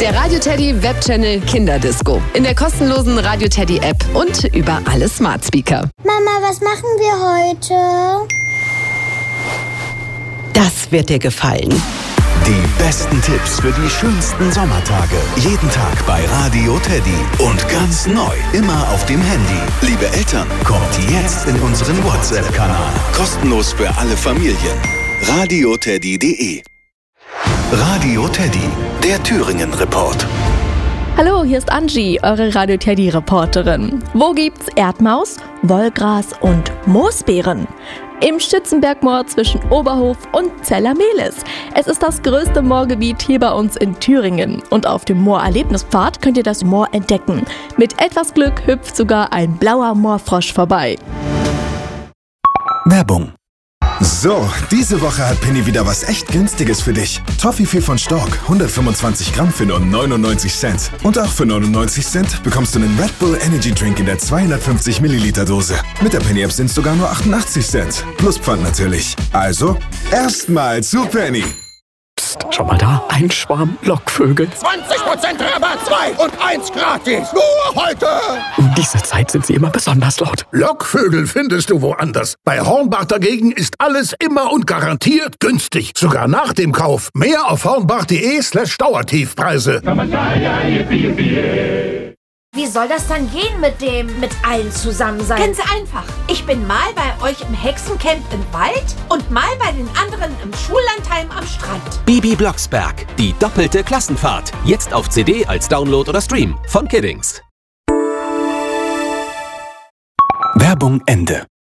Der Radio Teddy Webchannel Kinderdisco. In der kostenlosen Radio Teddy App und über alle Smart Speaker. Mama, was machen wir heute? Das wird dir gefallen. Die besten Tipps für die schönsten Sommertage. Jeden Tag bei Radio Teddy. Und ganz neu, immer auf dem Handy. Liebe Eltern, kommt jetzt in unseren WhatsApp-Kanal. Kostenlos für alle Familien. radioteddy.de. Radio Teddy, der Thüringen-Report. Hallo, hier ist Angie, eure Radio Teddy Reporterin. Wo gibt's Erdmaus, Wollgras und Moosbeeren? Im Stützenbergmoor zwischen Oberhof und Zellermehlis. Es ist das größte Moorgebiet hier bei uns in Thüringen. Und auf dem Moorerlebnispfad könnt ihr das Moor entdecken. Mit etwas Glück hüpft sogar ein blauer Moorfrosch vorbei. Werbung. So, diese Woche hat Penny wieder was echt Günstiges für dich. Toffifee von Stork, 125 Gramm für nur 99 Cent. Und auch für 99 Cent bekommst du einen Red Bull Energy Drink in der 250 Milliliter Dose. Mit der Penny App sind es sogar nur 88 Cent. Plus Pfand natürlich. Also, erstmal zu Penny. Psst, schau mal da, ein Schwarm Lockvögel. 20% Rabatt, 2 und 1 gratis. Nur heute. Um diese Zeit sind sie immer besonders laut. Lockvögel findest du woanders. Bei Hornbach dagegen ist alles immer und garantiert günstig. Sogar nach dem Kauf. Mehr auf hornbach.de/Dauertiefpreise. Wie soll das dann gehen mit allen zusammen sein? Ganz einfach. Ich bin mal bei euch im Hexencamp im Wald und mal bei den anderen im Schullandheim am Strand. Bibi Blocksberg, die doppelte Klassenfahrt. Jetzt auf CD als Download oder Stream von Kiddings. Werbung Ende.